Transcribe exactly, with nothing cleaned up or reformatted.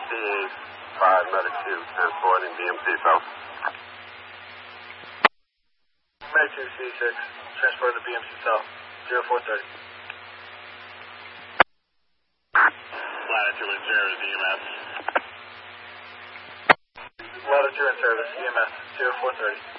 C eight five Medic two, transporting B M C South. Medic two C six, transported to B M C South, zero four thirty. Latitude in service, E M S. Latitude in service, E M S, zero four thirty.